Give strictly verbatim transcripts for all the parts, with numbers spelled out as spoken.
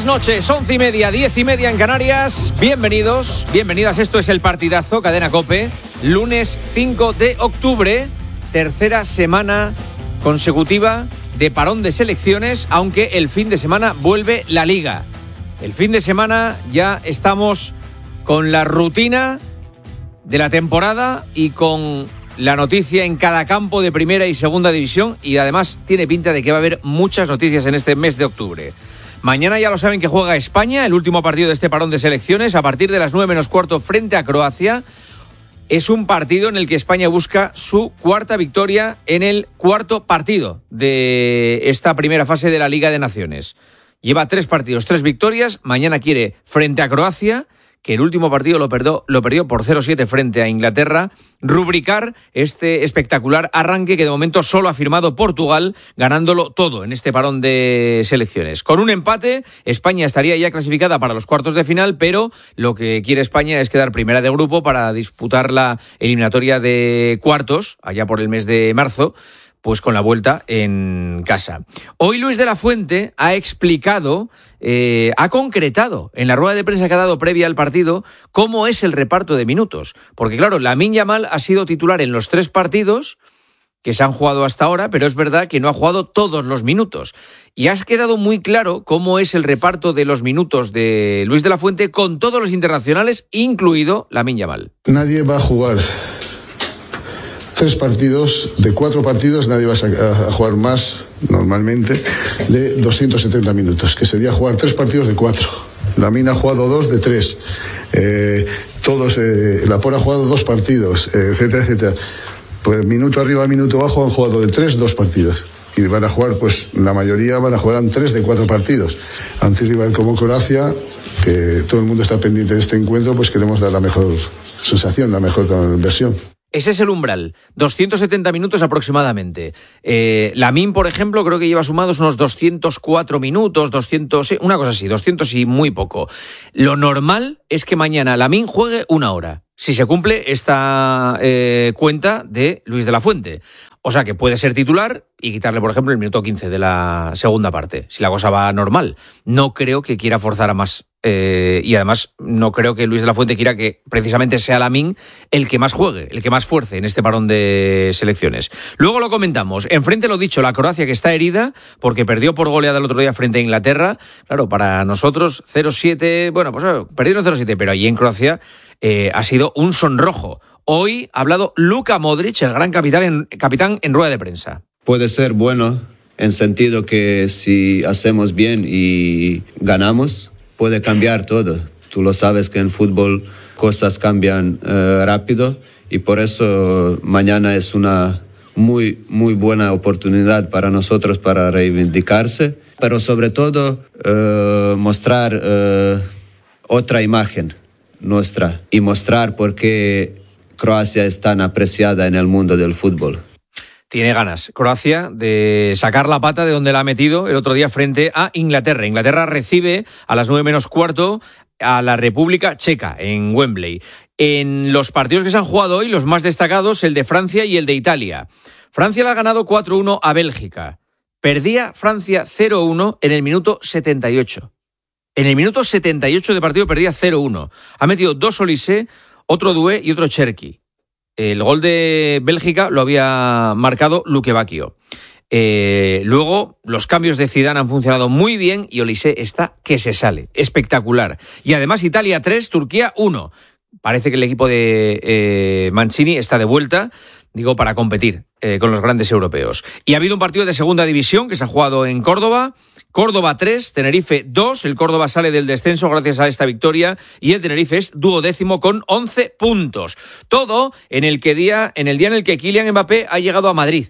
noches, once y media, diez y media en Canarias. Bienvenidos, bienvenidas. Esto es El Partidazo, Cadena COPE. Lunes cinco de octubre, tercera semana consecutiva de parón de selecciones, aunque el fin de semana vuelve la Liga. El fin de semana ya estamos con la rutina de la temporada y con la noticia en cada campo de primera y segunda división, y además tiene pinta de que va a haber muchas noticias en este mes de octubre. Mañana ya lo saben que juega España, el último partido de este parón de selecciones, a partir de las nueve menos cuarto frente a Croacia. Es un partido en el que España busca su cuarta victoria en el cuarto partido de esta primera fase de la Liga de Naciones. Lleva tres partidos, tres victorias. Mañana quiere, frente a Croacia, que el último partido lo perdió, lo perdió por cero siete frente a Inglaterra, rubricar este espectacular arranque que de momento solo ha firmado Portugal, ganándolo todo en este parón de selecciones. Con un empate, España estaría ya clasificada para los cuartos de final, pero lo que quiere España es quedar primera de grupo para disputar la eliminatoria de cuartos, allá por el mes de marzo, pues con la vuelta en casa. Hoy Luis de la Fuente ha explicado, eh, ha concretado en la rueda de prensa que ha dado previa al partido cómo es el reparto de minutos. Porque claro, Lamine Yamal ha sido titular en los tres partidos que se han jugado hasta ahora, pero es verdad que no ha jugado todos los minutos. Y ha quedado muy claro cómo es el reparto de los minutos de Luis de la Fuente con todos los internacionales, incluido Lamine Yamal. Nadie va a jugar tres partidos, de cuatro partidos nadie va a jugar más, normalmente, de doscientos setenta minutos, que sería jugar tres partidos de cuatro. Lamine ha jugado dos de tres, eh, todos, eh, Laporte ha jugado dos partidos, eh, etcétera, etcétera. Pues minuto arriba, minuto abajo han jugado de tres, dos partidos. Y van a jugar, pues la mayoría van a jugar en tres de cuatro partidos. Ante un rival como Croacia, que todo el mundo está pendiente de este encuentro, pues queremos dar la mejor sensación, la mejor versión. Ese es el umbral, doscientos setenta minutos aproximadamente. Eh, Lamine, por ejemplo, creo que lleva sumados unos doscientos cuatro minutos, doscientos, una cosa así, doscientos y muy poco. Lo normal es que mañana Lamine juegue una hora, si se cumple esta eh, cuenta de Luis de la Fuente. O sea que puede ser titular y quitarle, por ejemplo, el minuto quince de la segunda parte, si la cosa va normal. No creo que quiera forzar a más. Eh, y además no creo que Luis de la Fuente quiera que precisamente sea Lamine el que más juegue, el que más fuerce en este parón de selecciones. Luego lo comentamos. Enfrente, lo dicho, la Croacia, que está herida porque perdió por goleada el otro día frente a Inglaterra. Claro, para nosotros cero siete, bueno, pues perdieron cero siete, pero allí en Croacia eh, ha sido un sonrojo. Hoy ha hablado Luka Modric, el gran capitán en, capitán en rueda de prensa. Puede ser bueno en sentido que si hacemos bien y ganamos, puede cambiar todo. Tú lo sabes que en fútbol cosas cambian eh, rápido, y por eso mañana es una muy, muy buena oportunidad para nosotros para reivindicarse, pero sobre todo eh, mostrar eh, otra imagen nuestra y mostrar por qué Croacia es tan apreciada en el mundo del fútbol. Tiene ganas Croacia de sacar la pata de donde la ha metido el otro día frente a Inglaterra. Inglaterra recibe a las nueve menos cuarto a la República Checa en Wembley. En los partidos que se han jugado hoy, los más destacados, el de Francia y el de Italia. Francia le ha ganado cuatro uno a Bélgica. Perdía Francia cero uno en el minuto setenta y ocho. En el minuto setenta y ocho de partido perdía cero uno. Ha metido dos Olise, otro Doué y otro Cherki. El gol de Bélgica lo había marcado Luque Bacchio. Eh, luego, los cambios de Zidane han funcionado muy bien y Olise está que se sale. Espectacular. Y además Italia tres, Turquía uno. Parece que el equipo de eh, Mancini está de vuelta, digo, para competir eh, con los grandes europeos. Y ha habido un partido de segunda división que se ha jugado en Córdoba. Córdoba tres, Tenerife dos, el Córdoba sale del descenso gracias a esta victoria y el Tenerife es duodécimo con once puntos. Todo en el, que día, en el día en el que Kylian Mbappé ha llegado a Madrid.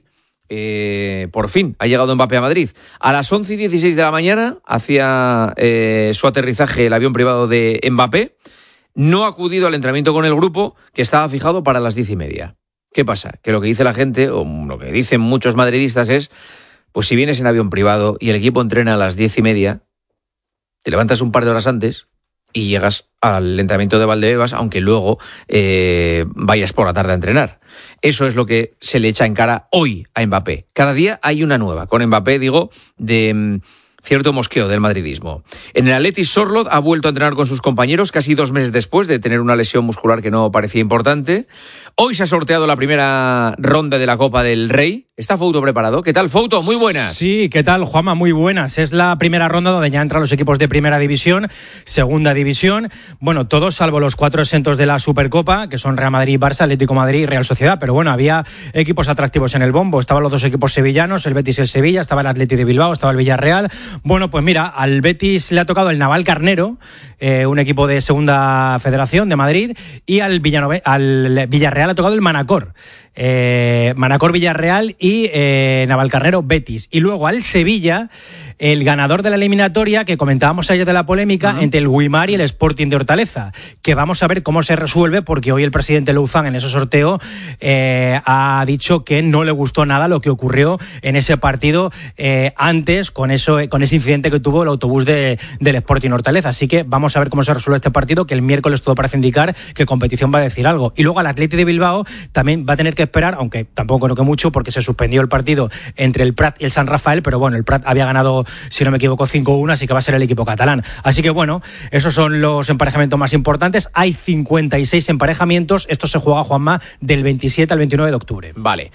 Eh, por fin ha llegado Mbappé a Madrid. A las once y dieciséis de la mañana hacía eh, su aterrizaje el avión privado de Mbappé. No ha acudido al entrenamiento con el grupo, que estaba fijado para las diez y media. ¿Qué pasa? Que lo que dice la gente, o lo que dicen muchos madridistas es: pues si vienes en avión privado y el equipo entrena a las diez y media, te levantas un par de horas antes y llegas al entrenamiento de Valdebebas, aunque luego eh, vayas por la tarde a entrenar. Eso es lo que se le echa en cara hoy a Mbappé. Cada día hay una nueva. Con Mbappé, digo, de cierto mosqueo del madridismo. En el Athletic Sorloth ha vuelto a entrenar con sus compañeros casi dos meses después de tener una lesión muscular que no parecía importante. Hoy se ha sorteado la primera ronda de la Copa del Rey. ¿Está Fouto preparado? ¿Qué tal, Fouto? Muy buenas. Sí, ¿qué tal, Juanma? Muy buenas. Es la primera ronda donde ya entran los equipos de Primera División, Segunda División. Bueno, todos salvo los cuatro exentos de la Supercopa, que son Real Madrid, Barça, Atlético de Madrid y Real Sociedad. Pero bueno, había equipos atractivos en el bombo. Estaban los dos equipos sevillanos, el Betis y el Sevilla. Estaba el Athletic de Bilbao, estaba el Villarreal. Bueno, pues mira, al Betis le ha tocado el Navalcarnero, eh, un equipo de Segunda Federación de Madrid, y al, Villanove- al Villarreal ha tocado el Manacor. Eh, Manacor Villarreal y eh, Navalcarnero Betis. Y luego al Sevilla, el ganador de la eliminatoria que comentábamos ayer de la polémica uh-huh. entre el Guimar y el Sporting de Hortaleza, que vamos a ver cómo se resuelve, porque hoy el presidente Louzán en ese sorteo eh, ha dicho que no le gustó nada lo que ocurrió en ese partido eh, antes con eso, con ese incidente que tuvo el autobús de, del Sporting Hortaleza. Así que vamos a ver cómo se resuelve este partido, que el miércoles todo parece indicar que competición va a decir algo. Y luego al Athletic de Bilbao también va a tener que esperar, aunque tampoco creo que mucho, porque se suspendió el partido entre el Prat y el San Rafael, pero bueno, el Prat había ganado, si no me equivoco, cinco uno, así que va a ser el equipo catalán. Así que bueno, esos son los emparejamientos más importantes. Hay cincuenta y seis emparejamientos. Esto se juega, Juanma, del veintisiete al veintinueve de octubre. Vale.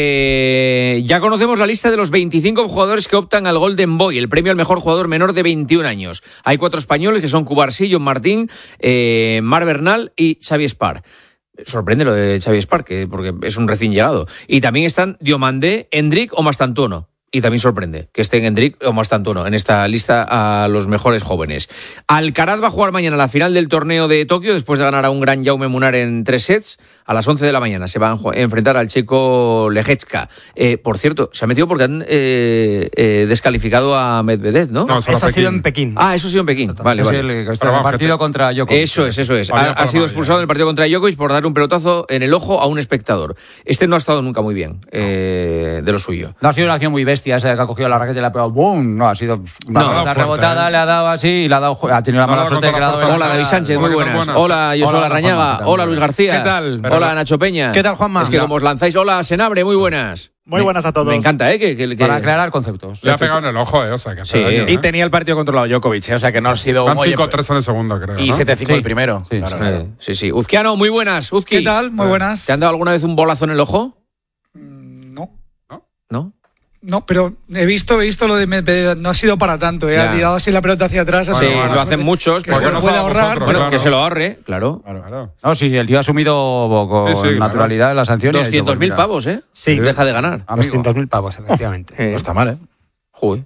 Eh, ya conocemos la lista de los veinticinco jugadores que optan al Golden Boy, el premio al mejor jugador menor de veintiún años. Hay cuatro españoles que son Cubarsí, John Martín, eh, Mar Bernal y Xavi Espar. Sorprende lo de Xavi Espar, que, porque es un recién llegado. Y también están Diomandé, Endrick o Mastantuono. Y también sorprende que estén Endrick o Mastantuono en esta lista a los mejores jóvenes. Alcaraz va a jugar mañana la final del torneo de Tokio después de ganar a un gran Jaume Munar en tres sets. A las once de la mañana se va a enfrentar al checo Leječka. Eh, por cierto, se ha metido porque han eh, eh, descalificado a Medvedev, ¿no? No, eso ha sido en Pekín. Ah, eso ha sido en Pekín. Vale, eso vale. Sí, el, el partido contra Djokovic. Eso es, eso es. Ha, ha sido expulsado en el partido contra Djokovic por dar un pelotazo en el ojo a un espectador. Este no ha estado nunca muy bien eh, de lo suyo. No ha sido una acción muy bestia esa que ha cogido la raqueta y la ha pegado ¡boom! No, ha sido una no, pelota rebotada, ¿eh? Le ha dado así y le ha dado, ha tenido la mala no, suerte de que le ha dado. Hola, David Sánchez, muy buenas. Buena. Hola, Josué Larrañaga. Hola, hola, Luis García. ¿Qué tal? Hola, Nacho Peña. ¿Qué tal, Juanma? Es que como os lanzáis, hola, Senabre, muy buenas. Muy buenas a todos. Me encanta, ¿eh? Que, que, que... Para aclarar conceptos. Le ha pegado en el ojo, ¿eh? O sea, que sí, daño, y ¿eh? tenía el partido controlado Djokovic, ¿eh? O sea, que no ha sido... Van cinco tres en el segundo, creo, Y ¿no? siete cinco sí. el primero. Sí, claro, sí. claro. Sí, sí. Uzquiano, muy buenas. Uzki. ¿Qué tal? Muy buenas. ¿Te han dado alguna vez un bolazo en el ojo? Mm, No. ¿No? No, pero he visto, he visto lo de Medvedev, no ha sido para tanto, ¿eh? Ya. Ha tirado así la pelota hacia atrás. Sí, ha sido lo hacen muchos. Que se lo no puede somos ahorrar. vosotros, Bueno, claro. que se lo ahorre, claro. Claro, claro. No, sí, el tío ha asumido con Sí, sí, claro. naturalidad la sanción. doscientos mil pavos, ¿eh? Sí. Deja de ganar. doscientos mil pavos, efectivamente. Eh, No está mal, ¿eh? Joder.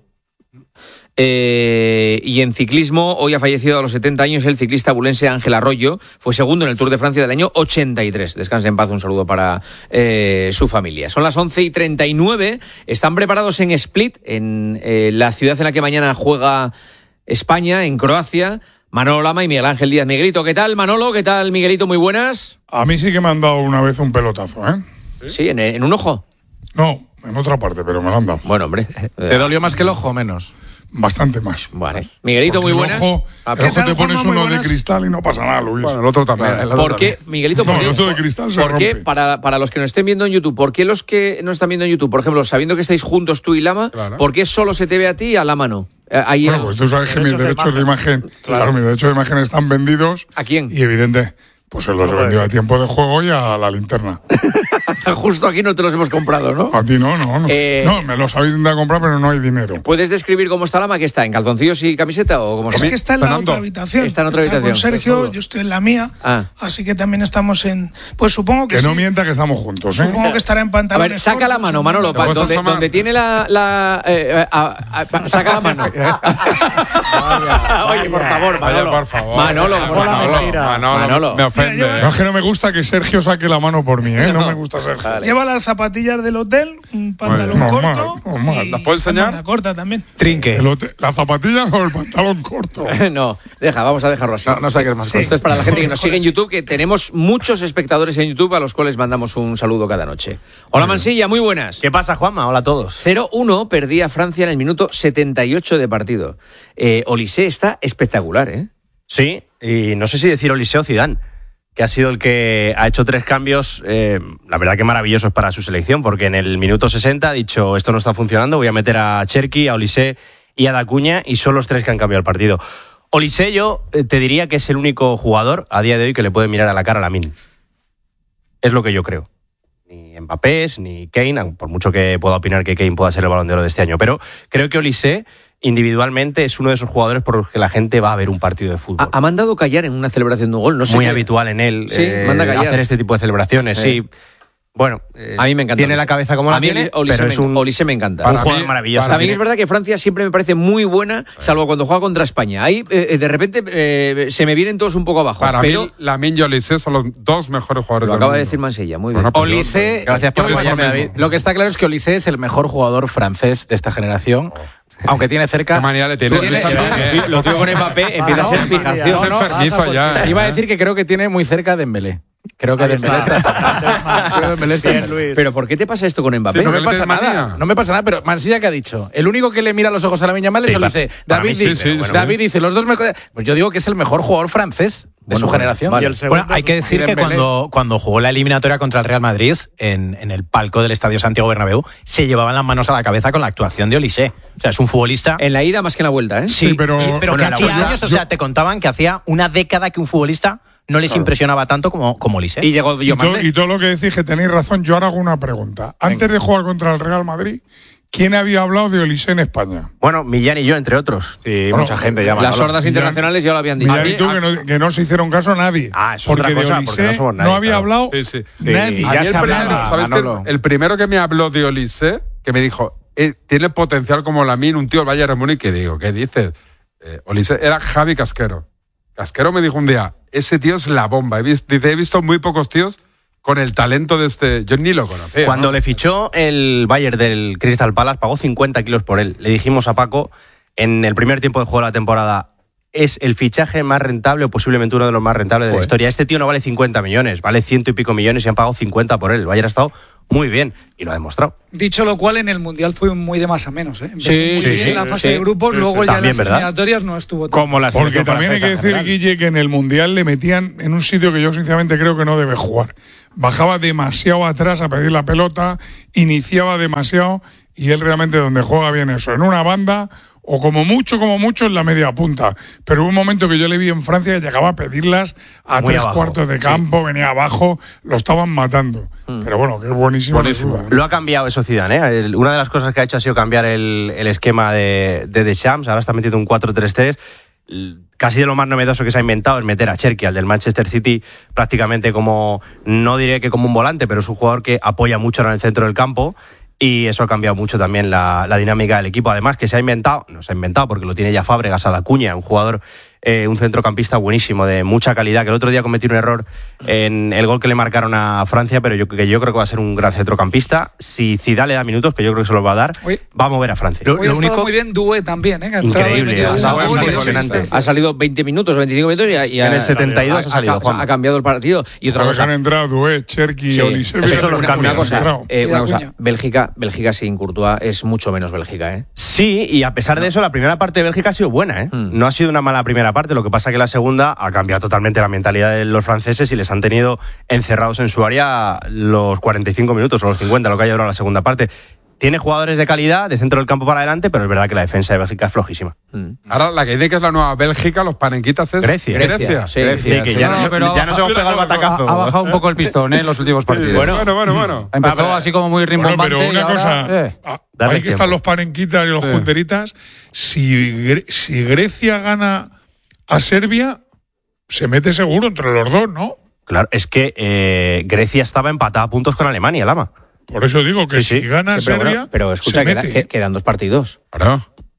Eh, y en ciclismo, hoy ha fallecido a los setenta años el ciclista bulense Ángel Arroyo. Fue segundo en el Tour de Francia del año ochenta y tres. Descanse en paz, un saludo para eh, su familia. Son las once y treinta y nueve. Están preparados en Split, en eh, la ciudad en la que mañana juega España, en Croacia. Manolo Lama y Miguel Ángel Díaz. Miguelito, ¿qué tal, Manolo? ¿Qué tal, Miguelito? Muy buenas. A mí sí que me han dado una vez un pelotazo, ¿eh? Sí, en, en un ojo. No, en otra parte, pero me lo han dado. Bueno, hombre. ¿Te dolió más que el ojo o menos? Bastante más. Vale. Miguelito, Porque muy el buenas. ojo, Ah, el ojo ¿qué te tal, pones Juanma? Muy uno de buenas. cristal y no pasa nada, Luis. Bueno, el otro también. El otro ¿Por qué, también. Miguelito? ¿por No, qué, el otro de cristal se ¿por qué rompe. para, para los que nos estén viendo en YouTube, por qué los que no están viendo en YouTube, por ejemplo, sabiendo que estáis juntos tú y Lama, Claro. ¿por qué solo se te ve a ti y a Lama no? Eh, ahí Bueno, el- pues tú sabes que mis derechos de imagen, claro, mis derechos de imagen están vendidos. ¿A quién? Y evidente, pues se los he vendido a tiempo de juego y a la linterna. Justo aquí no te los hemos comprado, ¿no? A ti no, no, no. Eh, No, me los habéis intentado comprar, pero no hay dinero. ¿Puedes describir cómo está Lama? ¿Que está? ¿En calzoncillos y camiseta o cómo Es está? que está en la Fernando, otra habitación. está en otra habitación. con Sergio, yo estoy en la mía. Ah. Así que también estamos en. Pues supongo que, Que sí. no mienta que estamos juntos, ¿eh? Supongo que estará en A pantalones. ver, saca la cortos, mano, en Manolo, pantalones- pa- ¿Te vas a donde, asomar? donde tiene la... la eh, a- a- a- saca la mano. Oye, por favor, Vaya, Manolo. por favor. Manolo, por Manolo, favor. Manolo, Manolo. me ofende. Mira, No ¿eh? es que no me gusta que Sergio saque la mano por mí, ¿eh? No, me gusta Sergio. Lleva las zapatillas del hotel, un pantalón Normal, corto. normal. y ¿Las puedes enseñar? manga corta también. Trinque. El hotel- la zapatilla o el pantalón corto. No, deja, vamos a dejarlo así. No, no saques más Sí. Esto es para la gente que nos sigue en YouTube, que tenemos muchos espectadores en YouTube a los cuales mandamos un saludo cada noche. Hola, Mansilla, muy buenas. ¿Qué pasa, Juanma? Hola a todos. cero uno perdía Francia en el minuto setenta y ocho de partido. Eh, Olise está espectacular, ¿eh? Sí, y no sé si decir Olise o Zidane, que ha sido el que ha hecho tres cambios, eh, la verdad que maravillosos para su selección, porque en el minuto sesenta ha dicho, esto no está funcionando, voy a meter a Cherki, a Olise y Ada Cunha, y son los tres que han cambiado el partido. Olise, yo te diría que es el único jugador a día de hoy que le puede mirar a la cara a Lamine. Es lo que yo creo. Ni Mbappé, ni Kane, por mucho que pueda opinar que Kane pueda ser el Balón de Oro de este año, pero creo que Olise individualmente es uno de esos jugadores por los que la gente va a ver un partido de fútbol. Ha, ha mandado callar en una celebración de un gol, no sé. Muy qué. habitual en él, Sí, eh, manda callar. hacer este tipo de celebraciones, Eh. sí. Bueno, eh, a mí me encanta. Tiene Olise. la cabeza como la a mí tiene, Olise pero me, es un, Olise me encanta. un jugador maravilloso. También es verdad que Francia siempre me parece muy buena, salvo cuando juega contra España. Ahí, eh, de repente, eh, se me vienen todos un poco abajo. Para pero mí, Lamine y Olise son los dos mejores jugadores lo del acaba de mundo. decir Mansilla, muy bien. Bueno, pues Olise, yo- Gracias por yo- apoyarme, David. Lo que está claro es que Olise es el mejor jugador francés de esta generación. Aunque tiene cerca. Qué manía le tiene. Tiene- Esa también. Lo tío con Mbappé empieza a ser fijación. Es enfermizo ya. Iba a ¿eh? decir que creo que tiene muy cerca a Dembélé. Creo que Dembélé está. Creo que Dembélé está- Pero ¿por qué te pasa esto con Mbappé? Sí, No me Pero pasa él tiene nada, manía. no me pasa nada, pero Mansilla, ¿qué ha dicho? El único que le mira a los ojos a Lamine Yamal es Sí, Olise. para David, mí sí, dice, sí, bueno, sí. David dice, los dos mejores. Pues yo digo que es el mejor jugador francés de su generación. vale. Y el segundo Bueno, hay que decir es que Dembélé. cuando, cuando jugó la eliminatoria contra el Real Madrid, en, en el palco del Estadio Santiago Bernabéu, se llevaban las manos a la cabeza con la actuación de Olise. O sea, es un futbolista... En la ida más que en la vuelta, ¿eh? Sí, Sí, pero- y- pero bueno, que en la hacía vuelta- años, o yo- sea, te contaban que hacía una década que un futbolista no les impresionaba tanto como, como Olise. Y llegó Y, to- Diomande. y todo lo que decís que tenéis razón, yo ahora hago una pregunta. Antes de jugar contra el Real Madrid, ¿quién había hablado de Olise en España? Bueno, Millán y yo, entre otros. Sí, Bueno, mucha gente llama. Las ¿no? sordas internacionales ya lo habían dicho. Millán y tú, que no, que no se hicieron caso a nadie. Ah, eso es porque otra de cosa, Olise porque no somos nadie, había claro. hablado Sí, sí. nadie. Sí, A ya mí se el, hablaba, primero, ¿sabes qué? Manolo. El primero que me habló de Olise, que me dijo, eh, tiene potencial como Lamine, un tío del Bayern de Múnich, que digo, ¿qué dices? Eh, Olise era Javi Casquero. Casquero me dijo un día, ese tío es la bomba. He visto, dice, he visto muy pocos tíos con el talento de este... Yo ni lo conocía. Cuando ¿no? le fichó el Bayern del Crystal Palace, pagó cincuenta kilos por él. Le dijimos a Paco, en el primer tiempo de juego de la temporada, es el fichaje más rentable o posiblemente uno de los más rentables de la Joder. historia. Este tío no vale cincuenta millones, vale ciento y pico millones y han pagado cincuenta por él. El Bayern ha estado muy bien y lo ha demostrado. Dicho lo cual, en el Mundial fue muy de más a menos. ¿eh? Empezó Sí, muy sí, bien sí, en la fase sí, de grupos, sí, luego sí. ya También, en las ¿verdad? eliminatorias no estuvo tan Como la Porque selección también hay que francesa, decir, en general. Guille, que en el Mundial le metían en un sitio que yo sinceramente creo que no debe jugar. Bajaba demasiado atrás a pedir la pelota, iniciaba demasiado y él realmente donde juega bien eso, en una banda o como mucho, como mucho en la media punta. Pero hubo un momento que yo le vi en Francia que llegaba a pedirlas a Muy tres abajo, cuartos de campo, venía abajo, lo estaban matando. Pero bueno, que es buenísimo. Buenísimo. sin duda. Lo ha cambiado eso Zidane, ¿eh? El- Una de las cosas que ha hecho ha sido cambiar el, el esquema de, de Deschamps. Ahora está metiendo un cuatro tres tres. L- Casi de lo más novedoso que se ha inventado es meter a Cherki, al del Manchester City, prácticamente como, no diré que como un volante, pero es un jugador que apoya mucho en el centro del campo. Y eso ha cambiado mucho también la, la dinámica del equipo. Además, que se ha inventado, no se ha inventado porque lo tiene ya Fábregas, a la Cuña, un jugador, eh, un centrocampista buenísimo, de mucha calidad, que el otro día cometió un error en el gol que le marcaron a Francia, pero yo, que yo creo que va a ser un gran centrocampista. Si Zidane le da minutos, que yo creo que se los va a dar, Oye. va a mover a Francia. Hoy ha estado muy bien Doué también, ¿eh? Que ha entrado Increíble, y metido ha un estado gol y impresionante. dos Ha salido veinte minutos, veinticinco minutos y, ha- y ha- En el setenta y dos ha salido, ha, Juanma. ha cambiado el partido. Y otra Joder, que cosa. han entrado Dué, Cherki Sí, y Olise. esos fíjate son los cómo cambios. han Una cosa, entrado. eh, Y una cosa, Acuña. Bélgica, Bélgica sin Courtois es mucho menos Bélgica, ¿eh? Sí, y a pesar de eso, la primera parte de Bélgica ha sido buena, ¿eh? Mm. No ha sido una mala primera parte, lo que pasa que la segunda ha cambiado totalmente la mentalidad de los franceses y les han tenido encerrados en su área los cuarenta y cinco minutos o los cincuenta, lo que ha durado la segunda parte. Tiene jugadores de calidad, de centro del campo para adelante, pero es verdad que la defensa de Bélgica es flojísima. Ahora, la que dice que es la nueva Bélgica, los panenquitas es... Grecia. Grecia. Sí. Sí, que ya, No, nos- pero ya nos hemos pegado el batacazo. Ha, ha bajado un poco el pistón ¿eh? en los últimos partidos. Bueno, bueno, bueno. bueno. Empezó así como muy Bueno, rimbombante pero una y ahora, cosa, eh. ah, Darle ahí que tiempo. están los panenquitas y los Sí. junteritas, si, Gre- si Grecia gana a Serbia, se mete seguro entre los dos, ¿no? Claro, es que eh, Grecia estaba empatada a puntos con Alemania, Lama. Por eso digo que Sí, sí. si gana Sí, pero, Serbia, bueno, pero escucha, se queda- mete. que- quedan dos partidos. Claro.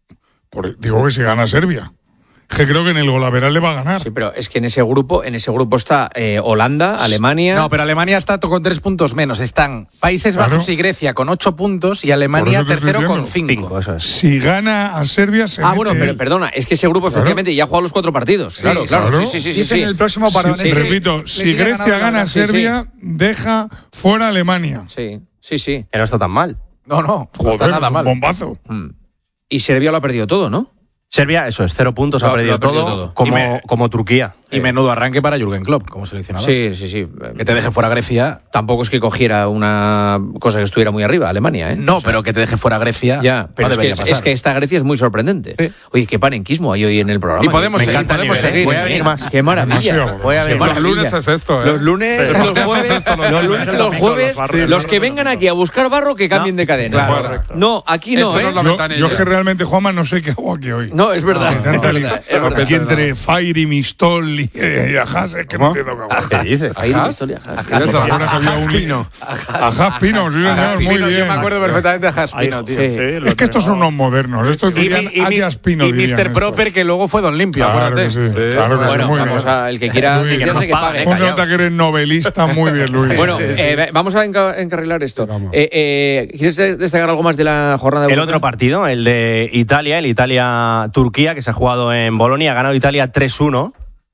Por- digo que si gana Serbia. Que creo que en el Golaveral le va a ganar. Sí, pero es que en ese grupo, en ese grupo está eh, Holanda, Alemania. No, pero Alemania está to- con tres puntos menos. Están Países Claro. Bajos y Grecia con ocho puntos y Por Alemania eso te estoy tercero con diciendo. cinco. Cinco, eso es. Si gana a Serbia, se Ah, mete bueno, él. pero perdona, es que ese grupo Claro. efectivamente ya ha jugado los cuatro partidos. claro, sí, claro. claro. Sí, sí, sí, sí, Dicen sí. el próximo parón. Sí, ese, repito, le si tiene Grecia ganado gana a la- sí, sí. Serbia, deja fuera a Alemania. Sí, sí, sí. Que no está tan mal. No, no, no Joder, está nada es un mal. bombazo. Mm. Y Serbia lo ha perdido todo, ¿no? Serbia, eso es, cero puntos, Lo ha ha- perdido, lo ha perdido todo, todo. Como, Y me- como Turquía. Y menudo arranque para Jürgen Klopp como seleccionador. Sí, sí, sí. Que te deje fuera Grecia. Tampoco es que cogiera una cosa que estuviera muy arriba, Alemania, ¿eh? No, O sea, pero que te deje fuera Grecia. Ya, pero no es, que, debería es, pasar. es que esta Grecia es muy sorprendente. Sí. Oye, qué panenquismo hay hoy en el programa. Y podemos Me seguir, encanta podemos el nivel, seguir. ¿eh? Voy a venir más. Qué maravilla. Demasiado. Voy a Sí, venir. los Maravilla. lunes es esto, ¿eh? Los lunes, Sí. los Hacemos jueves, esto los los lunes. lunes y los jueves, los que vengan aquí a buscar barro que cambien de cadena. Claro. No, aquí no, Esto no ¿eh? es la Yo, ventanilla. yo es que realmente, Juanma, no sé qué hago aquí hoy. No, es verdad. Hay tanta es li- verdad, es verdad. Aquí entre Fire y Mistol y, y, y Ajás, es que no ¿Cómo? entiendo qué hago. ¿Qué dices? Ahí ¿Ajás? la historia, Ajás. ¿Qué es eso? Ahora que había un- Ajás Pino, sí señor, muy Yo bien. me acuerdo perfectamente de Jaspino, tío. Sí. Es que estos son unos modernos. Estos Y, dirían mi- y, mi- Ayas Pino. y dirían mister estos. Proper, que luego fue Don Limpio, Claro acuérdate. que sí, claro que sí, Bueno, muy vamos bien. a, el que quiera Muy bien. iniciarse que pague. ¿Cómo se nota que eres novelista? Muy bien, Luis. Bueno, eh, vamos a enca- encarrilar esto. Eh, eh, ¿Quieres destacar algo más de la jornada? El europea? otro partido, el de Italia, el Italia-Turquía, que se ha jugado en Bolonia, ha ganado Italia tres uno.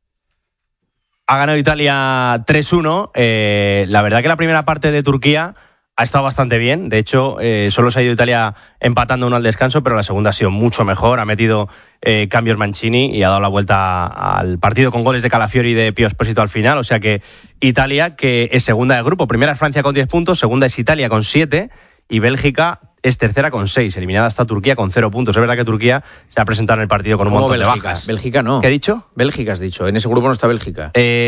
Ha ganado Italia tres uno. Eh, la verdad que la primera parte de Turquía ha estado bastante bien. De hecho, eh, solo se ha ido Italia empatando uno al descanso, pero la segunda ha sido mucho mejor. Ha metido eh, cambios Mancini y ha dado la vuelta al partido con goles de Calafiori y de Pio Esposito al final. O sea que Italia, que es segunda del grupo. Primera es Francia con diez puntos, segunda es Italia con siete y Bélgica es tercera con seis. Eliminada está Turquía con cero puntos. Es verdad que Turquía se ha presentado en el partido con un ¿Cómo montón Bélgica? de bajas. Bélgica no. ¿Qué he dicho? Bélgica has dicho. En ese grupo no está Bélgica.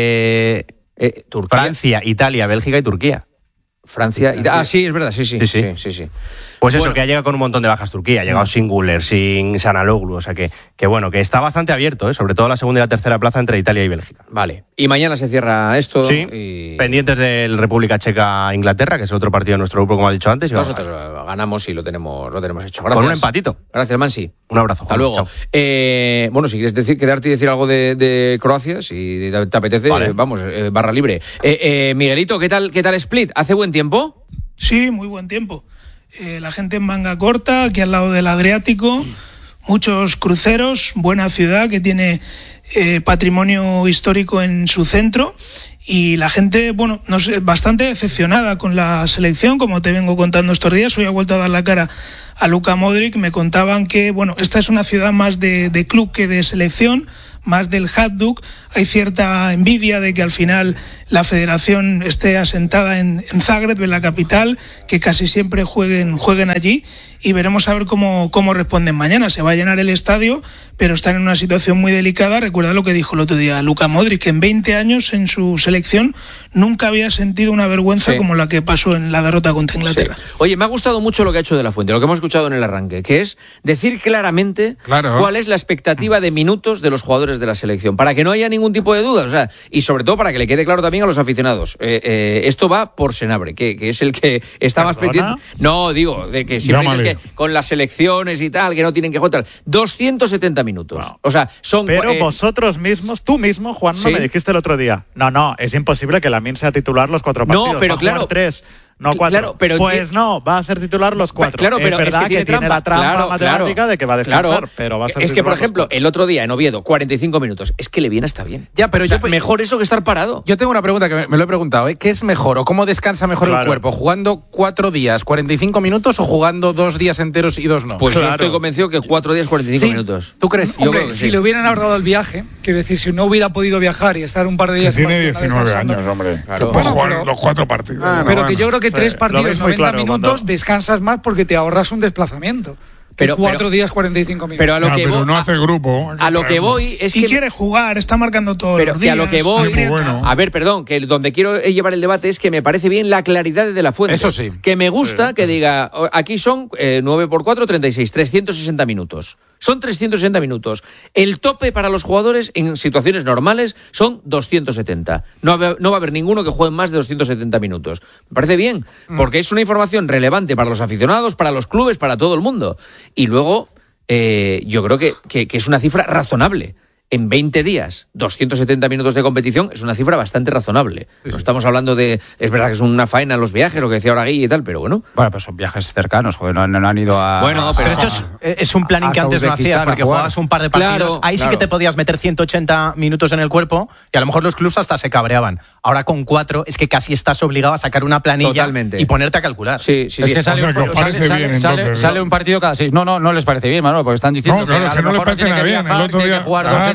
Eh, Eh, Turquía. Francia, Italia, Bélgica y Turquía. Francia. Ita- Ah, sí, es verdad, sí, sí. Sí, sí. sí, sí, sí. Pues eso, Bueno. que ha llegado con un montón de bajas Turquía. Ha llegado sin Güler, sin Sanaloglu. O sea que, que bueno, que está bastante abierto, ¿eh? Sobre todo la segunda y la tercera plaza entre Italia y Bélgica. Vale. Y mañana se cierra esto. Sí, y pendientes del República Checa-Inglaterra, que es el otro partido de nuestro grupo, como has dicho antes. y vamos a nosotros ver. eh, ganamos y lo tenemos, lo tenemos hecho. Con Gracias. un empatito. Gracias, Mansi. Un abrazo, Hasta Juan. luego. Chao. Eh, bueno, si quieres decir, quedarte y decir algo de, de Croacia, si te, te apetece, Vale. eh, vamos, eh, barra libre. Eh, eh, Miguelito, ¿qué tal, qué tal Split? ¿Hace buen tiempo? Sí, muy buen tiempo. Eh, la gente en manga corta, aquí al lado del Adriático, muchos cruceros, buena ciudad que tiene eh, patrimonio histórico en su centro y la gente, bueno, no sé, bastante decepcionada con la selección, como te vengo contando estos días. Hoy ha vuelto a dar la cara a Luka Modric. Me contaban que, bueno, esta es una ciudad más de, de club que de selección, más del Hajduk. Hay cierta envidia de que al final la federación esté asentada en, en Zagreb, en la capital, que casi siempre jueguen, jueguen allí y veremos a ver cómo, cómo responden mañana. Se va a llenar el estadio, pero están en una situación muy delicada. Recuerda lo que dijo el otro día Luka Modric, que en veinte años en su selección nunca había sentido una vergüenza Sí. como la que pasó en la derrota contra Inglaterra. Sí. Oye, me ha gustado mucho lo que ha hecho De La Fuente, lo que hemos escuchado en el arranque, que es decir claramente Claro. cuál es la expectativa de minutos de los jugadores de la selección, para que no haya ningún tipo de dudas, o sea, y sobre todo para que le quede claro también a los aficionados. Eh, eh, esto va por Senabre, que, que es el que está más pendiente. No, digo, de que siempre Llámale. dices que con las selecciones y tal, que no tienen que jugar tal. doscientos setenta minutos. Wow. O sea, son... Pero eh, vosotros mismos, tú mismo, Juan, ¿Sí? me dijiste el otro día. No, no, es imposible que Lamine sea titular los cuatro No, partidos. pero va a jugar claro, tres, no que- cuatro. claro, pero pues enti- no, va a ser titular los cuatro. Claro, pero es verdad es que tiene, trampa. la trampa Claro, matemática claro. de que va a descansar, Claro. pero va a ser Es que, por titular los ejemplo, cuatro. el otro día en Oviedo, cuarenta y cinco minutos. Es que le viene hasta bien. Ya, pero O sea, yo- mejor eso que estar parado. Yo tengo una pregunta que me, me lo he preguntado, ¿eh? ¿Qué es mejor o cómo descansa mejor el Claro. cuerpo? ¿Jugando cuatro días, cuarenta y cinco minutos o jugando dos días enteros y dos no? Pues yo Claro. estoy convencido que cuatro días, cuarenta y cinco ¿Sí? minutos. ¿Tú crees? Yo Hombre, creo que si sí. le hubieran ahorrado el viaje, quiero decir, si no hubiera podido viajar y estar un par de Que días... tiene en Barcelona diecinueve descansando, años, hombre. Claro. Que puede Bueno, jugar pero- los cuatro partidos. Ah, no, Pero bueno. que yo creo que Sí, tres lo partidos, ves muy noventa claro minutos, cuando- descansas más porque te ahorras un desplazamiento. Pero- Pero, cuatro pero- días, cuarenta y cinco minutos. Pero a lo Ya, que pero voy, no a- hace grupo. hay a lo que traerlo. voy es Y que quiere jugar, está marcando todos pero los que días. a lo que voy, aprieta. bueno. a ver, perdón, que donde quiero llevar el debate es que me parece bien la claridad de De La Fuente. Eso sí. Que me gusta que diga, o- aquí son eh, nueve por cuatro, treinta y seis, trescientos sesenta minutos. Son trescientos sesenta minutos. El tope para los jugadores en situaciones normales son doscientos setenta. No, va- no va a haber ninguno que juegue más de doscientos setenta minutos. Me parece bien, porque es una información relevante para los aficionados, para los clubes, para todo el mundo. Y luego, eh, yo creo que, que- que es una cifra razonable. En veinte días, doscientos setenta minutos de competición es una cifra bastante razonable. No estamos hablando de... Es verdad que es una faena los viajes, lo que decía ahora Guille y tal, pero bueno. Bueno, pues son viajes cercanos, joder, no, no han ido a... Bueno, Pero esto es, es un planning a que antes no hacía, Uzbekistán a porque jugar. jugabas un par de partidos. Claro, Ahí sí claro. que te podías meter ciento ochenta minutos en el cuerpo y a lo mejor los clubs hasta se cabreaban. Ahora con cuatro es que casi estás obligado a sacar una planilla Totalmente. y ponerte a calcular. Sí, sí, Es sí. que sale, O sea, que os un- parece sale- bien, sale- entonces, sale ¿no? un partido cada seis. No, no, no les parece bien, Manuel, porque están diciendo No, claro, a es que lo no les mejor parece tiene nada que bien. El viajar, otro tiene día, que jugar claro, dos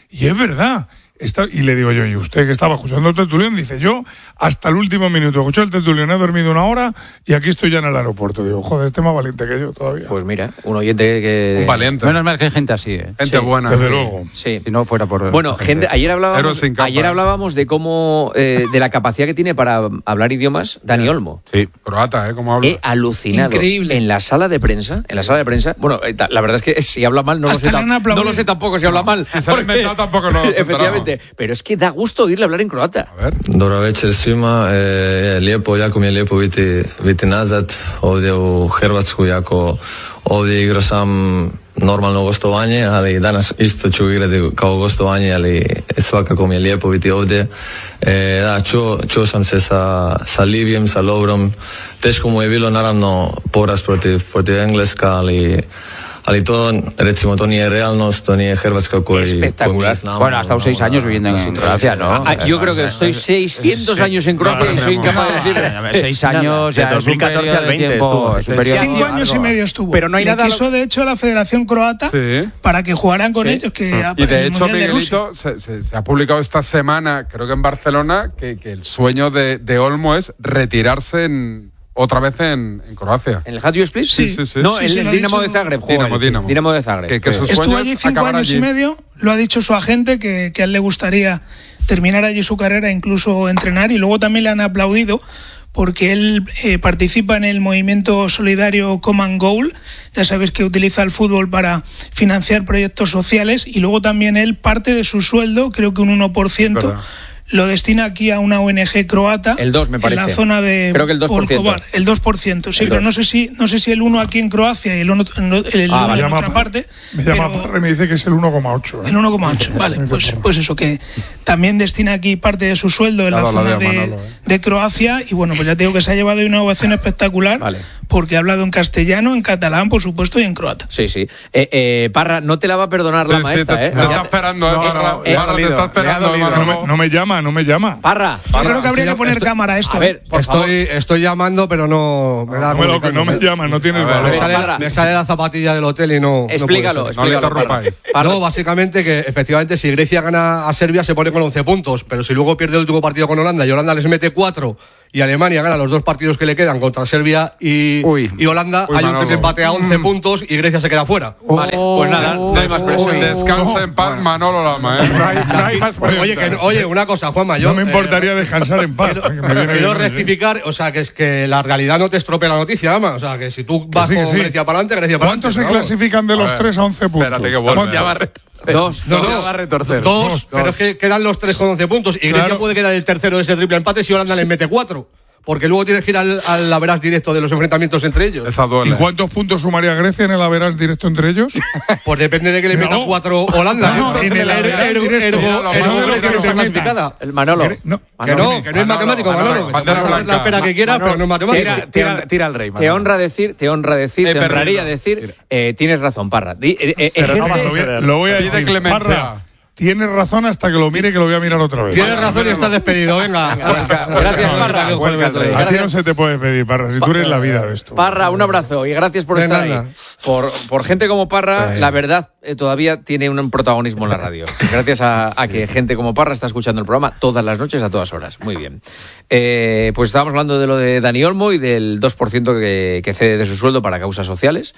Y es verdad. Está, y le digo yo, ¿y usted que estaba escuchando el tertulión? Dice, yo hasta el último minuto escuché el tertulión, he dormido una hora y aquí estoy ya en el aeropuerto. Digo, joder, este es más valiente que yo todavía. Pues mira, un oyente que... Un valiente. Menos mal que hay gente así, ¿eh? Gente Sí, buena. Desde luego. Sí. Si no fuera por... Bueno, gente, ayer hablábamos, ayer hablábamos de cómo, eh, de la capacidad que tiene para hablar idiomas Dani Olmo. Sí. Croata, ¿eh? ¿Cómo habla? He alucinado. Increíble. En la sala de prensa, en la sala de prensa, bueno, eh, ta- la verdad es que si habla mal no lo Hasta sé, le tam- han aplaudido. no lo sé tampoco si habla mal. Si se lo ha inventado tampoco no. Efectivamente, pero es que da gusto oírle hablar en croata. A ver. Dobro večer svima, e, je lijepo, jako mi je lijepo biti, biti nazad ovdje u Hrvatsku, jako ovdje igrao sam normalno gostovanje, ali danas isto ću igrati kao gostovanje, ali svakako mi je lijepo biti ovdje. E, da, čuo, čuo sam se sa, sa Livijem, sa Lovrom, teško mu je bilo naravno poraz protiv, protiv Engleska, ali ali to, recimo, to nije realnost, to nije Hrvatska koji... Espectacular. Bueno, ha estado seis años viviendo en Croacia, ¿no? Ah, yo creo que estoy seiscientos años en Croacia y soy incapaz de decir... Seis años, de ya dos mil catorce al veinte estuvo. Cinco años y medio estuvo. Pero no hay Le nada- quiso, de hecho, la Federación Croata Sí. para que jugaran con Sí. ellos. Que Y para de el hecho, Mundial de Rusia. Miguelito, se, se- se ha publicado esta semana, creo que en Barcelona, que, que el sueño de, de Olmo es retirarse en, otra vez en, en Croacia. ¿En el Hajduk Split? Sí, sí, sí. No, Sí, en sí, el lo ha Dinamo dicho- de Zagreb. juega Dinamo, él. Dinamo. Dinamo de Zagreb. Que- que sus Estuvo sueños allí cinco acabar años allí. y medio. Lo ha dicho su agente que, que a él le gustaría terminar allí su carrera, incluso entrenar. Y luego también le han aplaudido porque él eh, participa en el movimiento solidario Common Goal. Ya sabes que utiliza el fútbol para financiar proyectos sociales. Y luego también él parte de su sueldo, creo que un uno por ciento. Verdad. Lo destina aquí a una O N G croata. El dos, me parece. En la zona de Creo que el dos por ciento. Volkovar. El dos por ciento, sí, El pero dos. no sé si no sé si el uno aquí en Croacia y el uno el, el Ah, uno vale. en Me otra llama- parte. Me llama pero- Parra y me dice que es el uno coma ocho. ¿eh? el uno coma ocho, vale, pues, pues eso, que también destina aquí parte de su sueldo en la Claro, la zona de de, Manolo, ¿eh? de Croacia y bueno, pues ya te digo que se ha llevado una ovación espectacular Vale. porque ha hablado en castellano, en catalán, por supuesto, y en croata. Sí, sí. Eh, eh, Parra, no te la va a perdonar la Sí, sí, maestra, te, ¿eh? te Ya está te- esperando, ¿eh, No, Parra? no, le ha Parra, te dolido, está le ha esperando, dolido. No Manolo. me, no me llama, no me llama. Parra. Yo creo que habría que poner cámara a esto. A ver, por favor. Estoy, estoy llamando, pero no me da No me, lo, que no me llama, no tienes A ver, valor. me, sale, Parra. me sale la zapatilla del hotel y no. Explícalo, no puede ser. No le explícalo. Parra. interrumpáis. Parra. No, básicamente que efectivamente si Grecia gana a Serbia se pone con once puntos, pero si luego pierde el último partido con Holanda y Holanda les mete cuatro y Alemania gana los dos partidos que le quedan contra Serbia y, Uy. y Holanda, Uy, hay un Manolo. desempate a once puntos y Grecia se queda fuera. Vale, pues nada, no hay más presión. Descansa en paz, Manolo Lama, ¿eh? No hay, no hay más Oye, que, oye, una cosa, Juanma, yo No me eh, importaría descansar en paz. que me viene quiero bien, oye. rectificar, o sea, que es que la realidad no te estropea la noticia, Ama. O sea, que si tú vas sí, que con sí. Grecia para adelante, Grecia para adelante. ¿Cuántos se pero vamos. clasifican de A los ver, tres a once puntos? espérate que vuelve. Ya va a re- Dos. No, Ya no, va a retorcer. Dos, Dos, pero dos. es que quedan los tres con once puntos y Grecia Claro. puede quedar el tercero de ese triple empate si Holanda les mete cuatro. Porque luego tienes que ir al, al average directo de los enfrentamientos entre ellos. Esa ¿Y duele. cuántos puntos sumaría Grecia en el average directo entre ellos? Pues depende de que le No. metan cuatro Holanda. No, ¿eh? en el Ergo- average ergo- directo. ergo- No, ergo no, no, Grecia que no te está metan. clasificada. El Manolo. No. Que Manolo. no, que no es matemático, Manolo, Manolo. Que bandera puedes hacer la blanca. espera que quieras, pero no es matemático. Tira, tira, tira el rey. Te Manolo. honra decir, te honra decir, He te honraría perdido. decir, eh, tienes razón, Parra. Di- eh, eh, Pero no ejerce- va a Lo voy, suceder. lo voy a Pide decir. clemencia. Parra, tienes razón hasta que lo mire, que lo voy a mirar otra vez. Tienes razón y estás despedido, venga. Gracias, Parra. A ti no se te puede pedir, Parra, si tú eres la vida de esto. Parra, un abrazo y gracias por De estar nada. ahí. Por, por gente como Parra, la verdad eh, todavía tiene un protagonismo en la radio. Gracias a, a que gente como Parra está escuchando el programa todas las noches, a todas horas. Muy bien. Eh, pues estábamos hablando de lo de Dani Olmo y del dos por ciento que, que cede de su sueldo para causas sociales.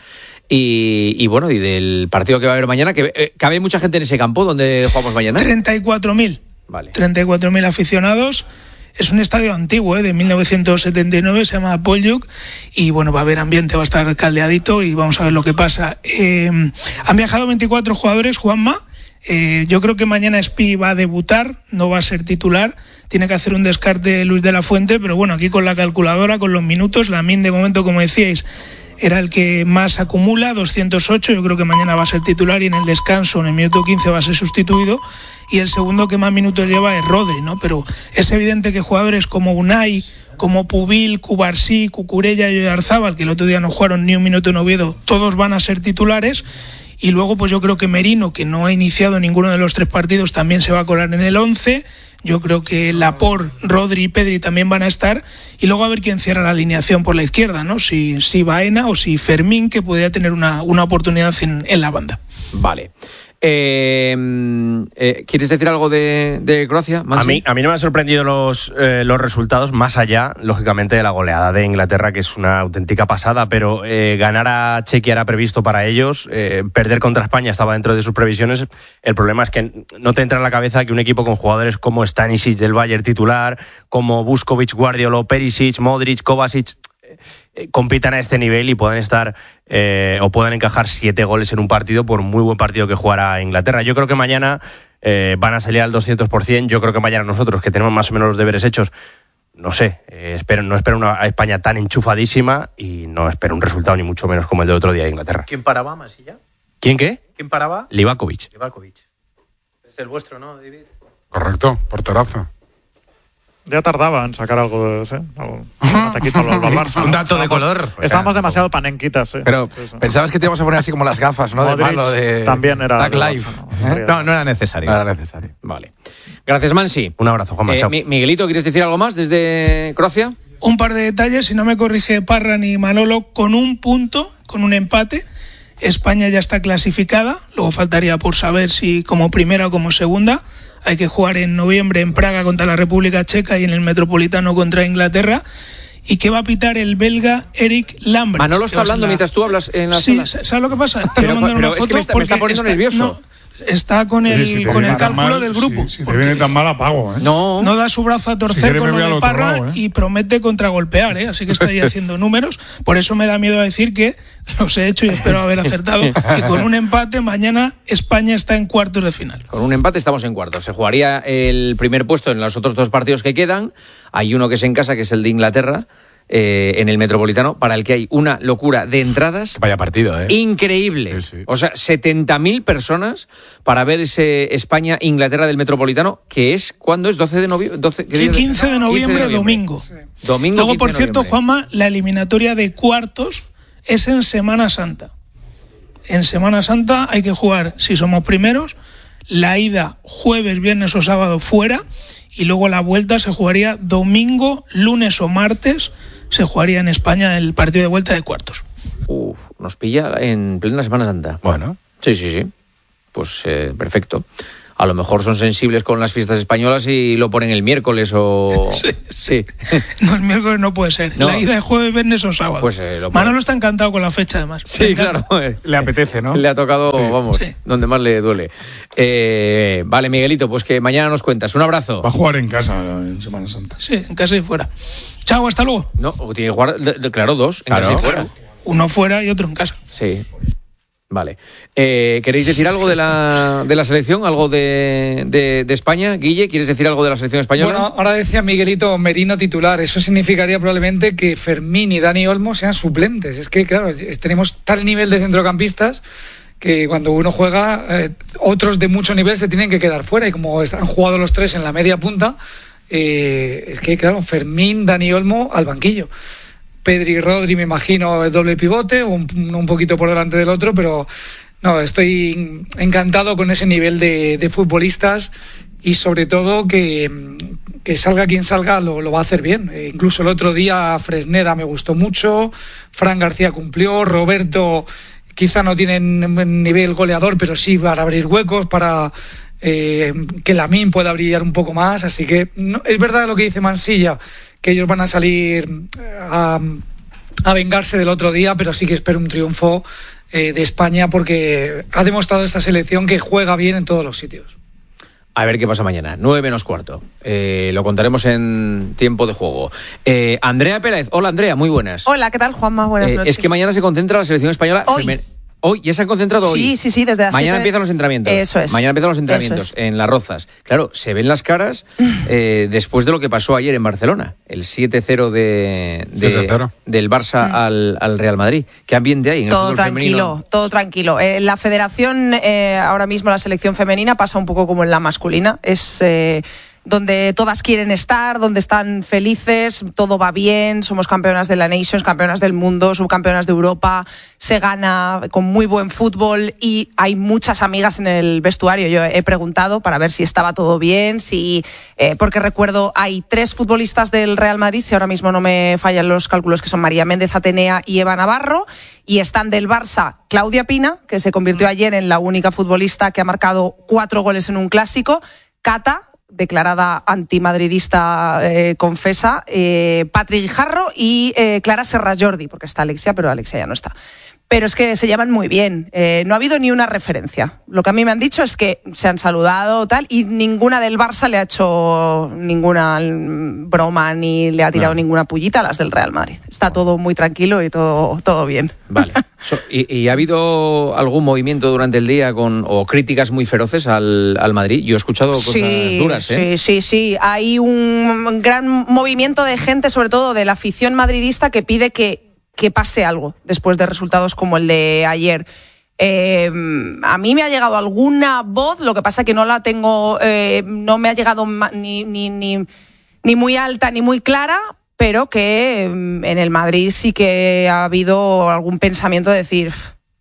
Y, y bueno, y del partido que va a haber mañana, que eh, cabe mucha gente en ese campo donde jugamos mañana. treinta y cuatro mil. Vale. treinta y cuatro mil aficionados. Es un estadio antiguo, ¿eh? De mil novecientos setenta y nueve, se llama Poljug, y bueno, va a haber ambiente, va a estar caldeadito y vamos a ver lo que pasa. Eh, han viajado veinticuatro jugadores, Juanma. Eh, yo creo que mañana Spi va a debutar, no va a ser titular. Tiene que hacer un descarte Luis de la Fuente, pero bueno, aquí con la calculadora, con los minutos, Lamine de momento, como decíais, era el que más acumula, doscientos ocho. Yo creo que mañana va a ser titular y en el descanso, en el minuto quince, va a ser sustituido. Y el segundo que más minutos lleva es Rodri, ¿no? Pero es evidente que jugadores como Unai, como Pubil, Cubarsí, Cucurella y Oyarzábal, que el otro día no jugaron ni un minuto en Oviedo, todos van a ser titulares. Y luego pues yo creo que Merino, que no ha iniciado ninguno de los tres partidos, también se va a colar en el once. Yo creo que Laporte, Rodri y Pedri también van a estar. Y luego a ver quién cierra la alineación por la izquierda, ¿no? Si, si Baena o si Fermín, que podría tener una, una oportunidad en, en la banda. Vale. Eh, eh, ¿Quieres decir algo de, de Croacia, Mansi? A mí, a mí no me han sorprendido los, eh, los resultados, más allá, lógicamente, de la goleada de Inglaterra, que es una auténtica pasada, pero eh, ganar a Chequia era previsto para ellos, eh, perder contra España estaba dentro de sus previsiones. El problema es que no te entra en la cabeza que un equipo con jugadores como Stanisic del Bayern titular, como Vuskovic, Guardiola, Perisic, Modric, Kovacic, eh, compitan a este nivel y puedan estar eh, o puedan encajar siete goles en un partido, por muy buen partido que jugara Inglaterra. Yo creo que mañana eh, van a salir al doscientos por ciento. Yo creo que mañana nosotros, que tenemos más o menos los deberes hechos, no sé, eh, espero, no espero una España tan enchufadísima y no espero un resultado ni mucho menos como el del otro día de Inglaterra. ¿Quién paraba, Masilla? ¿Quién qué? ¿Quién paraba? Livakovic. Livakovic. Es el vuestro, ¿no, David? Correcto, porterazo. Ya tardaba en sacar algo de ese, algo, un ataquito al, al Barça. Un dato de color. Estábamos demasiado panenquitas, sí. Pero Sí, sí. pensabas que te íbamos a poner así como las gafas, ¿no? De Modric malo, de también era Black del Life. Barça, ¿Eh? No, no era necesario. No era necesario. Vale. Gracias, Mansi. Un abrazo, Juanma. Eh, chao. Mi- Miguelito, ¿quieres decir algo más desde Croacia? Un par de detalles, si no me corrige Parra ni Manolo, con un punto, con un empate, España ya está clasificada. Luego faltaría por saber si como primera o como segunda. Hay que jugar en noviembre en Praga contra la República Checa y en el Metropolitano contra Inglaterra. Y que va a pitar el belga Eric Lambert. Manolo está hablando mientras tú hablas en la Sí, sala. ¿sabes lo que pasa? Te voy a Pero- mandar pero una es que foto me está- me está porque poniendo nervioso. no, está con el, Oye, si te con viene el tan cálculo mal, del grupo. Si, si te viene tan mal, apago, ¿eh? No. No da su brazo a Si torcer quieres con me lo voy al de otro Parra lado, ¿eh? y promete contragolpear, ¿eh? Así que está ahí haciendo números. Por eso me da miedo a decir que los he hecho y espero haber acertado. Que con un empate mañana España está en cuartos de final. Con un empate estamos en cuartos. Se jugaría el primer puesto en los otros dos partidos que quedan. Hay uno que es en casa, que es el de Inglaterra, eh, en el Metropolitano, para el que hay una locura de entradas. Vaya partido, ¿eh? Increíble. Sí, sí. O sea, setenta mil personas para ver ese España-Inglaterra del Metropolitano, que es, ¿cuándo es? ¿doce de noviembre? doce, ¿qué día es? quince de noviembre, domingo. Domingo. Luego, quince por de cierto, noviembre. Juanma, la eliminatoria de cuartos es en Semana Santa. En Semana Santa hay que jugar, si somos primeros, la ida jueves, viernes o sábado fuera, y luego la vuelta se jugaría domingo, lunes o martes, se jugaría en España el partido de vuelta de cuartos. Uf, nos pilla en plena Semana Santa. Bueno. Sí, sí, sí. Pues eh, perfecto. A lo mejor son sensibles con las fiestas españolas y lo ponen el miércoles o... Sí. Sí. No, el miércoles no puede ser. No. La ida de jueves, viernes o sábado. Pues, eh, lo pone- Manolo está encantado con la fecha, además. Sí, Me encanta. claro. eh. Le apetece, ¿no? Le ha tocado, Sí. vamos, Sí. donde más le duele. Eh, vale, Miguelito, pues que mañana nos cuentas. Un abrazo. Va a jugar en casa en Semana Santa. Sí, en casa y fuera. Chao, hasta luego. No, tiene que jugar, de- de- claro, dos, en Claro. casa y fuera. Uno fuera y otro en casa. Sí. Vale. Eh, ¿Queréis decir algo de la, de la selección? ¿Algo de, de, de España? Guille, ¿quieres decir algo de la selección española? Bueno, ahora decía Miguelito Merino titular. Eso significaría probablemente que Fermín y Dani Olmo sean suplentes. Es que, claro, tenemos tal nivel de centrocampistas que cuando uno juega, eh, otros de mucho nivel se tienen que quedar fuera. Y como han jugado los tres en la media punta, eh, es que, claro, Fermín, Dani Olmo al banquillo. Pedri y Rodri, me imagino, el doble pivote, un, un poquito por delante del otro, pero no, estoy encantado con ese nivel de, de futbolistas y sobre todo que, que salga quien salga lo, lo va a hacer bien. Eh, incluso el otro día Fresneda me gustó mucho, Fran García cumplió, Roberto quizá no tiene nivel goleador, pero sí para abrir huecos, para eh, que Lamine pueda brillar un poco más, así que no, es verdad lo que dice Mansilla, que ellos van a salir a, a vengarse del otro día, pero sí que espero un triunfo eh, de España porque ha demostrado esta selección que juega bien en todos los sitios. A ver qué pasa mañana. nueve menos cuarto. Eh, lo contaremos en tiempo de juego. Eh, Andrea Pérez. Hola, Andrea. Muy buenas. Hola, ¿qué tal, Juanma? Buenas Eh, noches. es que mañana se concentra la selección española. Hoy. femen- Hoy, ya se han concentrado hoy. Sí, sí, sí, desde las Mañana siete. empiezan los entrenamientos. Eso es. Mañana empiezan los entrenamientos Eso en Las Rozas. Claro, se ven las caras eh, después de lo que pasó ayer en Barcelona. El siete cero de, de- siete cero. del Barça al, al Real Madrid. ¿Qué ambiente hay en el Todo fútbol tranquilo, femenino? todo tranquilo. Eh, la federación, eh, ahora mismo la selección femenina pasa un poco como en la masculina. Es... Eh, donde todas quieren estar, donde están felices, todo va bien, somos campeonas de la Nations, campeonas del mundo, subcampeonas de Europa, se gana con muy buen fútbol y hay muchas amigas en el vestuario. Yo he preguntado para ver si estaba todo bien, si eh, porque recuerdo hay tres futbolistas del Real Madrid, si ahora mismo no me fallan los cálculos, que son María Méndez Atenea y Eva Navarro, y están del Barça Claudia Pina, que se convirtió ayer en la única futbolista que ha marcado cuatro goles en un clásico, Cata, declarada antimadridista, eh, confesa, eh, Patri Guijarro y eh, Clara Serra Jordi, porque está Alexia, pero Alexia ya no está. Pero es que se llevan muy bien. Eh, no ha habido ni una referencia. Lo que a mí me han dicho es que se han saludado tal y ninguna del Barça le ha hecho ninguna broma ni le ha tirado no. ninguna pullita a las del Real Madrid. Está todo muy tranquilo y todo, todo bien. Vale. So, y, ¿Y ha habido algún movimiento durante el día con o críticas muy feroces al, al Madrid? Yo he escuchado cosas sí, duras, ¿eh? Sí, sí, sí. Hay un gran movimiento de gente, sobre todo de la afición madridista, que pide que que pase algo después de resultados como el de ayer. Eh, a mí me ha llegado alguna voz, lo que pasa que no la tengo, eh, no me ha llegado ni, ni, ni, ni muy alta ni muy clara, pero que en el Madrid sí que ha habido algún pensamiento de decir,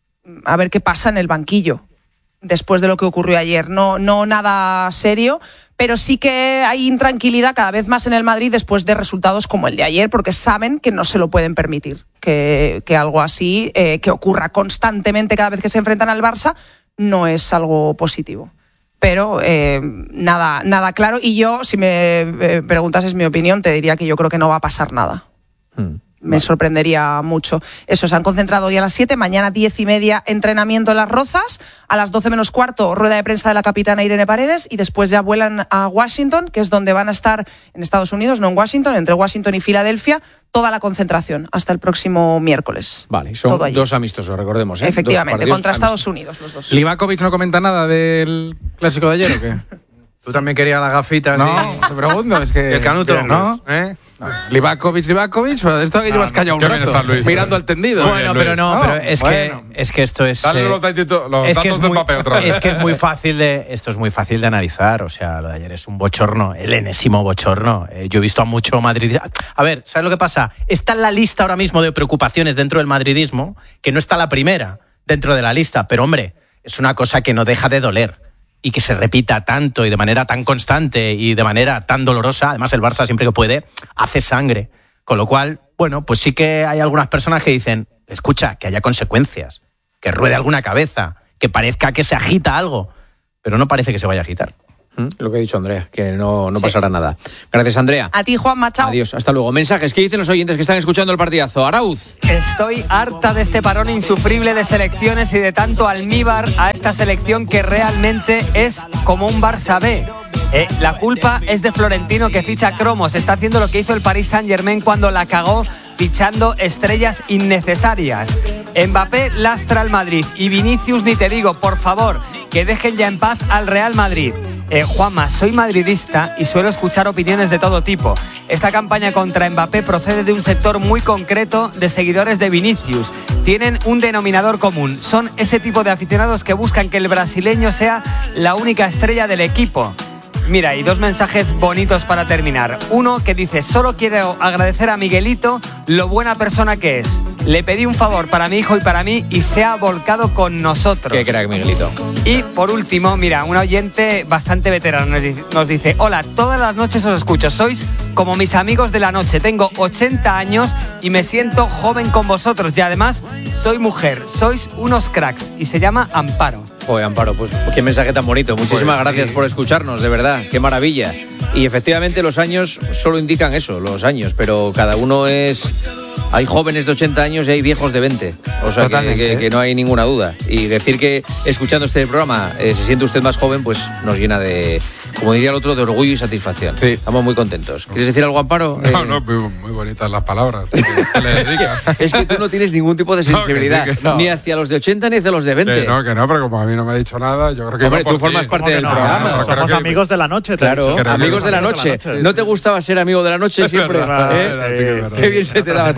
a ver qué pasa en el banquillo después de lo que ocurrió ayer. No, no nada serio, pero sí que hay intranquilidad cada vez más en el Madrid después de resultados como el de ayer, porque saben que no se lo pueden permitir, que, que algo así, eh, que ocurra constantemente cada vez que se enfrentan al Barça, no es algo positivo. Pero eh, nada, nada claro, y yo, si me eh, preguntases mi opinión, te diría que yo creo que no va a pasar nada. Hmm. Me sorprendería mucho. Eso, se han concentrado hoy a las siete, mañana diez y media entrenamiento en Las Rozas, a las doce menos cuarto rueda de prensa de la capitana Irene Paredes y después ya vuelan a Washington, que es donde van a estar en Estados Unidos, no en Washington, entre Washington y Filadelfia, toda la concentración hasta el próximo miércoles. Vale, son dos amistosos, recordemos, ¿eh? Efectivamente, contra Estados Unidos los dos. ¿Livakovic no comenta nada del clásico de ayer o qué? Tú también querías las gafitas. No, y... te pregunto, es que... ¿Y el Canuto? ¿No? ¿Eh? No. Livakovic, Livakovic, pero esto que llevas callado un rato, Luis, mirando eh. al tendido. Bueno, pero no, pero es, bueno. que, es que esto es... Dale eh, los, datito, los es datos que es del muy, papel otra vez. Es que es muy fácil de... Esto es muy fácil de analizar, o sea, lo de ayer es un bochorno, el enésimo bochorno. Eh, yo he visto a mucho madridismo... A ver, ¿sabes lo que pasa? Está en la lista ahora mismo de preocupaciones dentro del madridismo, que no está la primera dentro de la lista, pero hombre, es una cosa que no deja de doler. Y que se repita tanto y de manera tan constante y de manera tan dolorosa. Además, el Barça siempre que puede hace sangre. Con lo cual, bueno, pues sí que hay algunas personas que dicen, escucha, que haya consecuencias, que ruede alguna cabeza, que parezca que se agita algo, pero no parece que se vaya a agitar. Lo que ha dicho Andrea, que no, no sí. pasará nada. Gracias, Andrea. A ti, Juanma, chao. Adiós, hasta luego. Mensajes, ¿qué dicen los oyentes que están escuchando el partidazo? Arauz. Estoy harta de este parón insufrible de selecciones y de tanto almíbar a esta selección que realmente es como un Barça B. Eh, la culpa es de Florentino, que ficha cromos. Está haciendo lo que hizo el Paris Saint-Germain cuando la cagó fichando estrellas innecesarias. Mbappé lastra al Madrid y Vinicius ni te digo, por favor, que dejen ya en paz al Real Madrid. Eh, Juanma, soy madridista y suelo escuchar opiniones de todo tipo. Esta campaña contra Mbappé procede de un sector muy concreto de seguidores de Vinicius. Tienen un denominador común. Son ese tipo de aficionados que buscan que el brasileño sea la única estrella del equipo. Mira, y dos mensajes bonitos para terminar. Uno que dice, solo quiero agradecer a Miguelito lo buena persona que es. Le pedí un favor para mi hijo y para mí y se ha volcado con nosotros. Qué crack, Miguelito. Y por último, mira, un oyente bastante veterano nos dice, nos dice, hola, todas las noches os escucho, sois como mis amigos de la noche, tengo ochenta años y me siento joven con vosotros y además soy mujer, sois unos cracks y se llama Amparo. Joder, Amparo, pues qué mensaje tan bonito. Muchísimas pues, gracias sí. por escucharnos, de verdad, qué maravilla. Y efectivamente los años solo indican eso, los años, pero cada uno es... Hay jóvenes de ochenta años y hay viejos de veinte. O sea, que, que, que no hay ninguna duda. Y decir que escuchando este programa eh, se siente usted más joven, pues nos llena de, como diría el otro, de orgullo y satisfacción. Sí. Estamos muy contentos. ¿Quieres decir algo, Amparo? No, eh... no, muy bonitas las palabras que, que le dedica. Es que tú no tienes ningún tipo de sensibilidad, no, que sí, que no. Ni hacia los de ochenta ni hacia los de veinte. Que no, que no, pero como a mí no me ha dicho nada, yo creo que... Hombre, tú formas parte del no? programa. No, somos que... amigos de la noche. Claro, amigos de la noche. ¿No te gustaba ser amigo de la noche siempre? Verdad, ¿Eh? verdad, sí, sí, Qué bien se te daba a ti.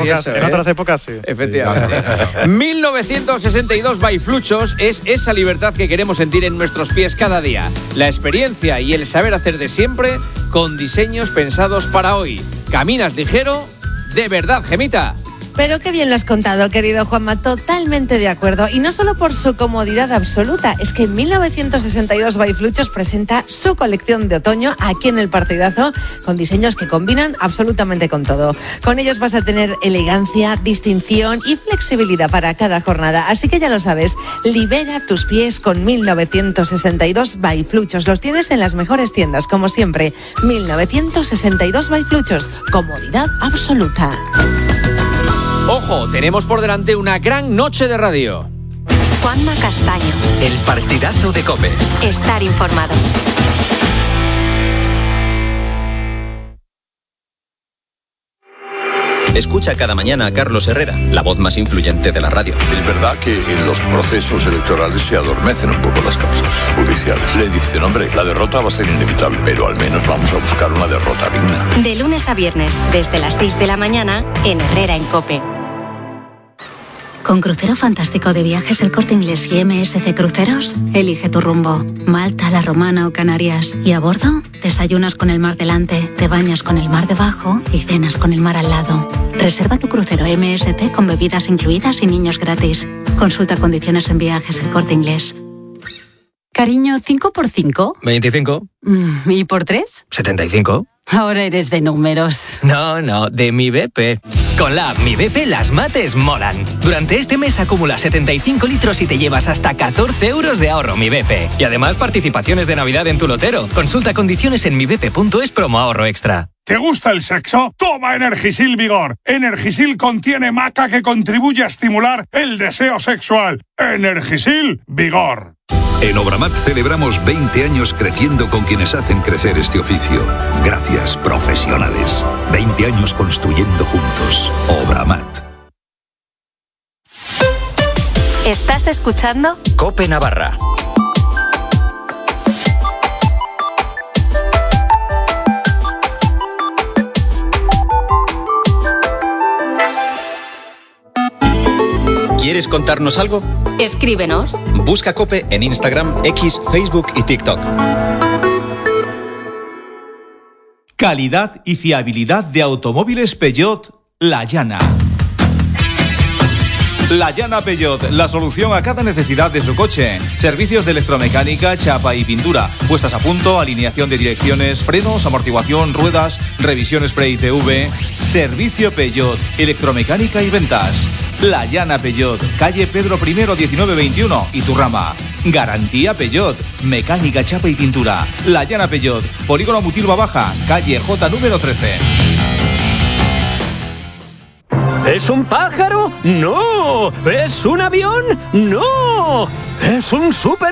épocas, eso, en ¿eh? otras épocas sí. Efectivamente. mil novecientos sesenta y dos by Fluchos es esa libertad que queremos sentir en nuestros pies cada día. La experiencia y el saber hacer de siempre con diseños pensados para hoy. Caminas ligero, de verdad, Gemita. Pero qué bien lo has contado, querido Juanma, totalmente de acuerdo. Y no solo por su comodidad absoluta, es que mil novecientos sesenta y dos by Fluchos presenta su colección de otoño aquí en el Partidazo, con diseños que combinan absolutamente con todo. Con ellos vas a tener elegancia, distinción y flexibilidad para cada jornada. Así que ya lo sabes, libera tus pies con mil novecientos sesenta y dos by Fluchos. Los tienes en las mejores tiendas, como siempre. mil novecientos sesenta y dos by Fluchos, comodidad absoluta. Ojo, tenemos por delante una gran noche de radio. Juanma Castaño. El Partidazo de COPE. Estar informado. Escucha cada mañana a Carlos Herrera, la voz más influyente de la radio. Es verdad que en los procesos electorales se adormecen un poco las causas judiciales. Le dicen, hombre, la derrota va a ser inevitable, pero al menos vamos a buscar una derrota digna. De lunes a viernes, desde las seis de la mañana, en Herrera en COPE. Con Crucero Fantástico de Viajes El Corte Inglés y M S C Cruceros, elige tu rumbo. Malta, La Romana o Canarias. Y a bordo, desayunas con el mar delante, te bañas con el mar debajo y cenas con el mar al lado. Reserva tu crucero M S C con bebidas incluidas y niños gratis. Consulta condiciones en Viajes El Corte Inglés. Cariño, ¿cinco por cinco? veinticinco. ¿Y por tres? setenta y cinco. Ahora eres de números. No, no, de mi B P. Con la app Mi B P las mates molan. Durante este mes acumula setenta y cinco litros y te llevas hasta catorce euros de ahorro Mi B P. Y además participaciones de Navidad en tu lotero. Consulta condiciones en mi b p punto es promo ahorro extra. ¿Te gusta el sexo? Toma Energisil Vigor. Energisil contiene maca que contribuye a estimular el deseo sexual. Energisil Vigor. En Obramat celebramos veinte años creciendo con quienes hacen crecer este oficio. Gracias, profesionales. veinte años construyendo juntos. Obramat. ¿Estás escuchando? COPE Navarra. ¿Quieres contarnos algo? Escríbenos. Busca COPE en Instagram, X, Facebook y TikTok. Calidad y fiabilidad de automóviles Peugeot La Llana. La Llana Peugeot, la solución a cada necesidad de su coche. Servicios de electromecánica, chapa y pintura, puestas a punto, alineación de direcciones, frenos, amortiguación, ruedas, revisión Spray T V. Servicio Peugeot, electromecánica y ventas. La Llana Peugeot, calle Pedro I, diecinueve veintiuno, Iturrama. Garantía Peugeot, mecánica, chapa y pintura. La Llana Peugeot, Polígono Mutilva Baja, calle J número trece. ¿Es un pájaro? ¡No! ¿Es un avión? ¡No! ¡Es un super